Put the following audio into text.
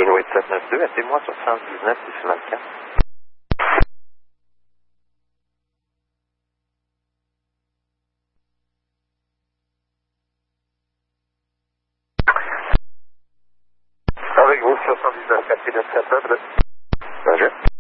Inuit 792, appelez-moi 79 624. Avec vous, 79 4 9 7 9. Roger.